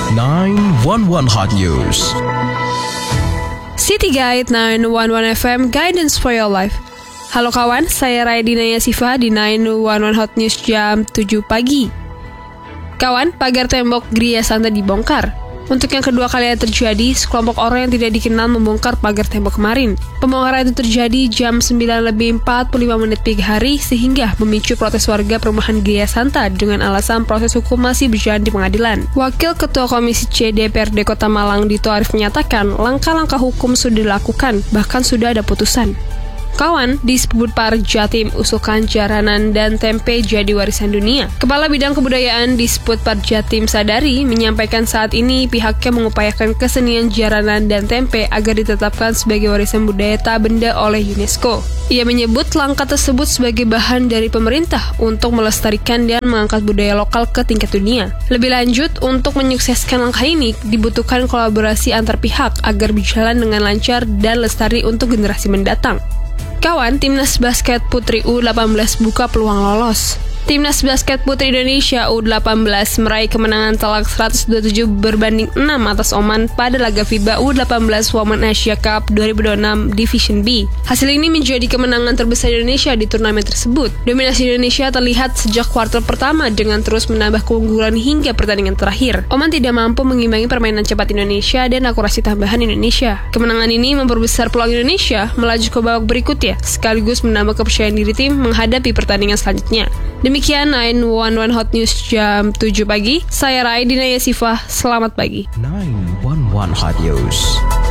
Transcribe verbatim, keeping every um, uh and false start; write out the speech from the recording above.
nine one one Hot News. City Guide nine one one F M, Guidance for Your Life. Halo kawan, saya Raidina Yasifa di nine one one Hot News jam tujuh pagi. Kawan, pagar tembok Gria Santa dibongkar. Untuk yang kedua kalinya terjadi, sekelompok orang yang tidak dikenal membongkar pagar tembok kemarin. Pembongkaran itu terjadi jam sembilan lebih empat puluh lima menit pagi hari sehingga memicu protes warga perumahan Gria Santa dengan alasan proses hukum masih berjalan di pengadilan. Wakil Ketua Komisi C D P R D Kota Malang Dito Arif menyatakan langkah-langkah hukum sudah dilakukan, bahkan sudah ada putusan. Kawan, Disput Par Jatim usulkan jaranan dan tempe jadi warisan dunia. Kepala Bidang Kebudayaan Disput Par Jatim Sadari menyampaikan saat ini pihaknya mengupayakan kesenian jaranan dan tempe agar ditetapkan sebagai warisan budaya tak benda oleh UNESCO. Ia menyebut langkah tersebut sebagai bahan dari pemerintah untuk melestarikan dan mengangkat budaya lokal ke tingkat dunia. Lebih lanjut, untuk menyukseskan langkah ini dibutuhkan kolaborasi antar pihak agar berjalan dengan lancar dan lestari untuk generasi mendatang. Kawan, Timnas Basket Putri U delapan belas buka peluang lolos. Timnas Basket Putri Indonesia U delapan belas meraih kemenangan telak seratus dua puluh tujuh berbanding enam atas Oman pada laga FIBA U delapan belas Women Asia Cup dua ribu dua puluh enam Division B. Hasil ini menjadi kemenangan terbesar Indonesia di turnamen tersebut. Dominasi Indonesia terlihat sejak kuartal pertama dengan terus menambah keunggulan hingga pertandingan terakhir. Oman tidak mampu mengimbangi permainan cepat Indonesia dan akurasi tambahan Indonesia. Kemenangan ini memperbesar peluang Indonesia melaju ke babak berikutnya, sekaligus menambah kepercayaan diri tim menghadapi pertandingan selanjutnya. Demikian nine one one Hot News jam tujuh pagi. Saya Raidina Yasifa. Selamat pagi. nine one one Hot News.